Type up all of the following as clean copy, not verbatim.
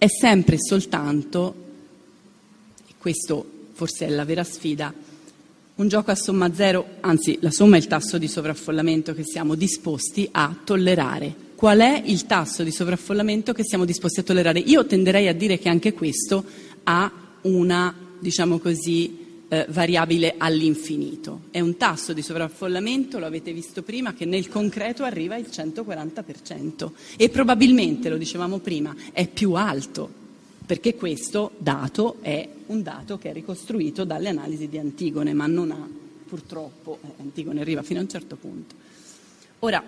è sempre e soltanto, e questo forse è la vera sfida, un gioco a somma zero, anzi la somma è il tasso di sovraffollamento che siamo disposti a tollerare. Qual è il tasso di sovraffollamento che siamo disposti a tollerare? Io tenderei a dire che anche questo ha una, diciamo così, variabile all'infinito. È un tasso di sovraffollamento, lo avete visto prima, che nel concreto arriva al 140% e probabilmente, lo dicevamo prima, è più alto, perché questo dato è un dato che è ricostruito dalle analisi di Antigone, ma non ha, purtroppo, Antigone arriva fino a un certo punto. Ora,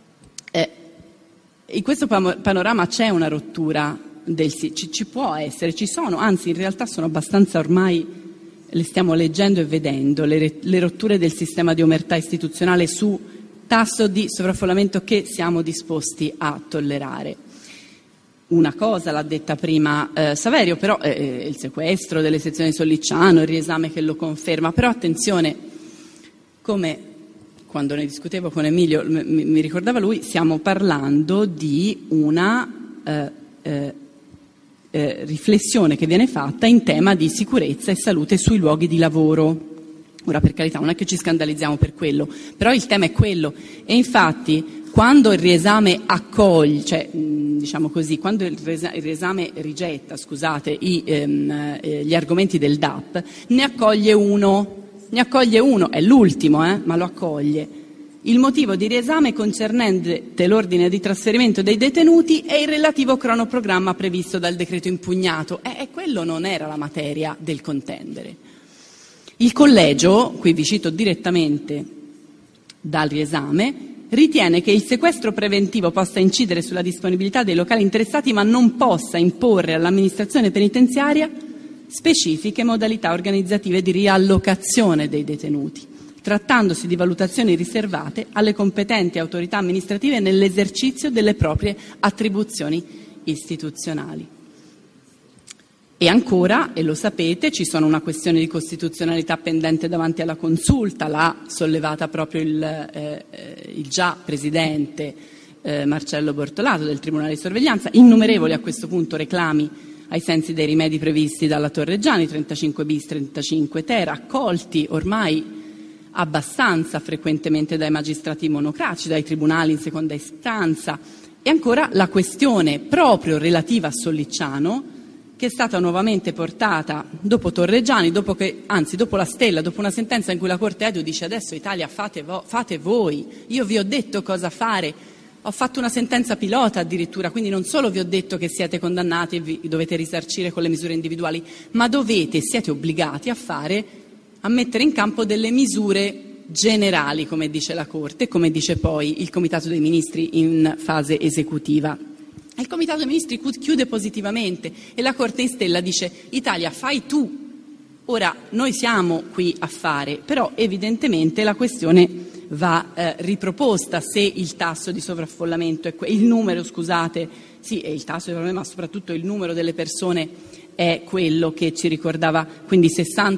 in questo panorama c'è una rottura ci può essere, ci sono, anzi in realtà sono abbastanza ormai, le stiamo leggendo e vedendo, le rotture del sistema di omertà istituzionale su tasso di sovraffollamento che siamo disposti a tollerare. Una cosa l'ha detta prima Saverio, però il sequestro delle sezioni di Sollicciano, il riesame che lo conferma, però attenzione, come quando ne discutevo con Emilio mi ricordava lui, stiamo parlando di una riflessione che viene fatta in tema di sicurezza e salute sui luoghi di lavoro. Ora, per carità, non è che ci scandalizziamo per quello, però il tema è quello. E infatti, quando il riesame accoglie, cioè diciamo così, quando il riesame rigetta, scusate, gli argomenti del DAP, ne accoglie uno, è l'ultimo, ma lo accoglie. Il motivo di riesame concernente l'ordine di trasferimento dei detenuti e il relativo cronoprogramma previsto dal decreto impugnato. Quello non era la materia del contendere. Il collegio, qui vi cito direttamente dal riesame, ritiene che il sequestro preventivo possa incidere sulla disponibilità dei locali interessati ma non possa imporre all'amministrazione penitenziaria specifiche modalità organizzative di riallocazione dei detenuti, trattandosi di valutazioni riservate alle competenti autorità amministrative nell'esercizio delle proprie attribuzioni istituzionali. E ancora, e lo sapete, ci sono una questione di costituzionalità pendente davanti alla consulta, l'ha sollevata proprio il già presidente Marcello Bortolato del Tribunale di Sorveglianza, innumerevoli a questo punto reclami ai sensi dei rimedi previsti dalla Torreggiani, 35 bis, 35 ter, accolti ormai abbastanza frequentemente dai magistrati monocratici, dai tribunali in seconda istanza, e ancora la questione proprio relativa a Sollicciano, che è stata nuovamente portata dopo Torreggiani, dopo la Stella, dopo una sentenza in cui la Corte Edu dice adesso Italia fate voi, io vi ho detto cosa fare, ho fatto una sentenza pilota addirittura, quindi non solo vi ho detto che siete condannati e vi dovete risarcire con le misure individuali, ma siete obbligati a mettere in campo delle misure generali, come dice la Corte, come dice poi il Comitato dei Ministri in fase esecutiva. Il Comitato dei Ministri chiude positivamente e la Corte in Stella dice Italia fai tu. Ora noi siamo qui a fare, però evidentemente la questione va riproposta se il tasso di sovraffollamento il numero, scusate, sì, è il tasso di sovraffollamento, ma soprattutto il numero delle persone è quello che ci ricordava, quindi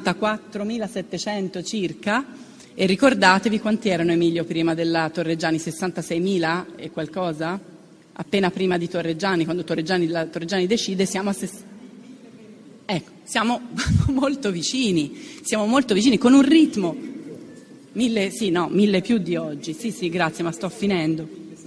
64.700 circa, e ricordatevi quanti erano, Emilio, prima della Torreggiani, 66.000 e qualcosa? Appena prima di Torreggiani, quando Torreggiani decide, siamo a siamo molto vicini, con un ritmo 1.000 più di oggi, sì, grazie, ma sto finendo.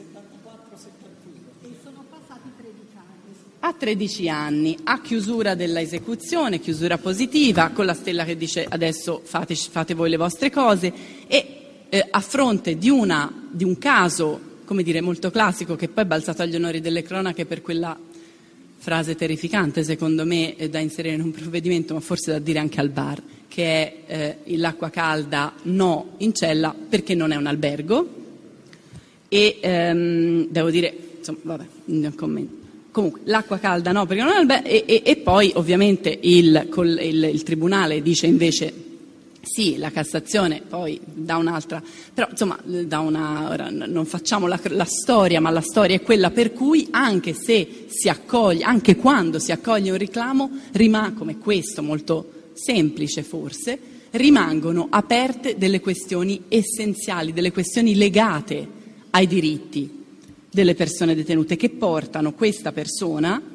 Sono passati 13 anni. A 13 anni, a chiusura della esecuzione, chiusura positiva, con la Stella che dice adesso fate voi le vostre cose, e a fronte di un caso, come dire, molto classico, che poi è balzato agli onori delle cronache per quella frase terrificante, secondo me, da inserire in un provvedimento, ma forse da dire anche al bar, che è l'acqua calda no in cella perché non è un albergo, e devo dire, insomma, vabbè, non commento. Comunque, l'acqua calda no perché non è un albergo, e poi ovviamente il Tribunale dice invece sì, la Cassazione poi dà un'altra, però insomma ora non facciamo la storia, ma la storia è quella per cui anche quando si accoglie un reclamo, come questo molto semplice forse, rimangono aperte delle questioni essenziali, delle questioni legate ai diritti delle persone detenute, che portano questa persona